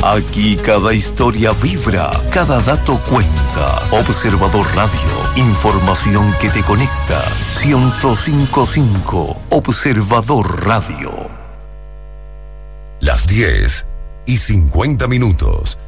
Aquí cada historia vibra, cada dato cuenta. Observador Radio, información que te conecta. 105.5 Observador Radio. Las 10:50.